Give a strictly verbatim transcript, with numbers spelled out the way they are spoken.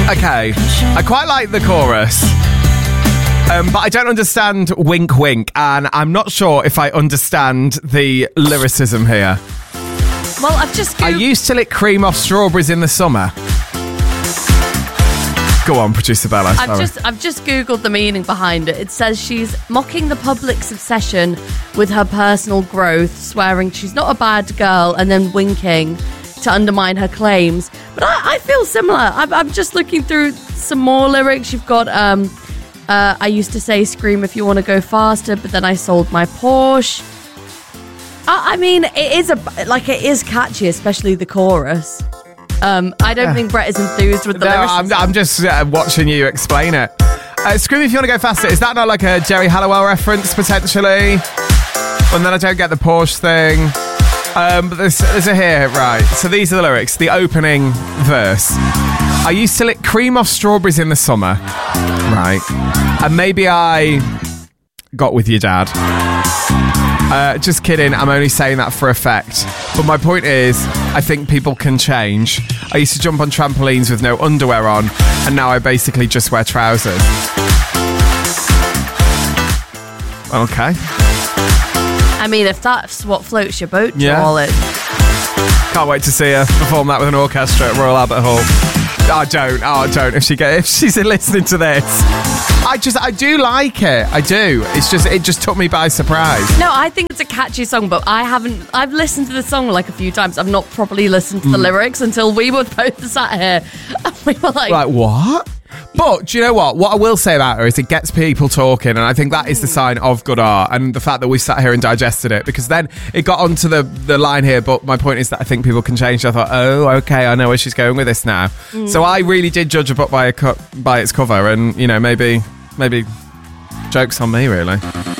Okay, I quite like the chorus. Um, but I don't understand wink wink, and I'm not sure if I understand the lyricism here. Well, I've just... I used to lick cream off strawberries in the summer. Go on, Producer Bella. I've sorry. just I've just Googled the meaning behind it. It says she's mocking the public's obsession with her personal growth, swearing she's not a bad girl, and then winking to undermine her claims. But I, I feel similar. I'm, I'm just looking through some more lyrics. You've got, um, uh, I used to say, scream if you want to go faster, but then I sold my Porsche. I, I mean, it is a like it is catchy, especially the chorus. Um, I don't think Brett is enthused with the no, lyrics. I'm, I'm just uh, watching you explain it. Uh, Scream if you want to go faster. Is that not like a Jerry Halliwell reference, potentially? And then I don't get the Porsche thing. Um, but there's, there's a here, right. So these are the lyrics. The opening verse. I used to lick cream off strawberries in the summer. Right. And maybe I got with your dad. Uh, just kidding, I'm only saying that for effect. But my point is, I think people can change. I used to jump on trampolines with no underwear on, and now I basically just wear trousers. Okay. I mean, if that's what floats your boat, Yeah. Joel, it... Can't wait to see her perform that with an orchestra at Royal Albert Hall. Oh, don't. Oh, don't. If she get, if she's listening to this. I just, I do like it. I do. It's just, it just took me by surprise. No, I think it's a catchy song, but I haven't... I've listened to the song like a few times. I've not properly listened to the lyrics until we were both sat here. And we were like... Like, what? But do you know what? What I will say about her is it gets people talking, and I think that is the sign of good art, and the fact that we sat here and digested it, because then it got onto the, the line here, but my point is that I think people can change. I thought, oh, okay, I know where she's going with this now. Mm. So I really did judge a book by, a co- by its cover, and, you know, maybe, maybe joke's on me, really.